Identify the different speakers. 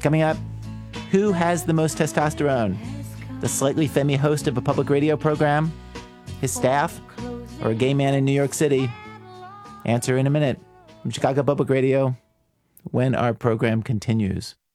Speaker 1: Coming up, who has the most testosterone? The slightly femmy host of a public radio program? His staff? Or a gay man in New York City? Answer in a minute from Chicago Public Radio when our program continues.